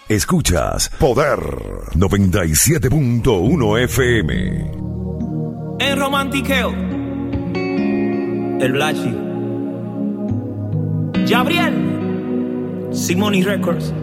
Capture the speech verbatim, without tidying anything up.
Escuchas Poder noventa y siete punto uno F M. En Romantiqueo, el Blachi, Gabriel, Simoni Records.